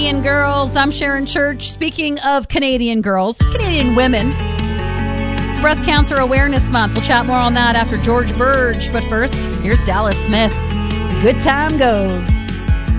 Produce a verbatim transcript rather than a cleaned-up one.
Canadian girls, I'm Sharon Church. Speaking of Canadian girls, Canadian women, it's Breast Cancer Awareness Month. We'll chat more on that after George Burge. But first, here's Dallas Smith. Good time goes.